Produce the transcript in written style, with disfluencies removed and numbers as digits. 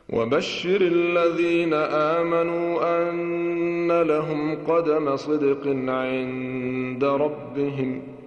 وبشر الذين آمنوا أن لهم قدم صدق عند ربهم